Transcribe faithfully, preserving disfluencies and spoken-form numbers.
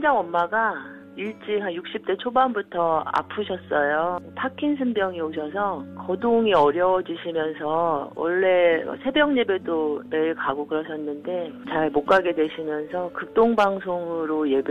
친정 엄마가 일찍 한 육십 대 초반부터 아프셨어요. 파킨슨병이 오셔서 거동이 어려워지시면서 원래 새벽 예배도 매일 가고 그러셨는데 잘 못 가게 되시면서 극동방송으로 예배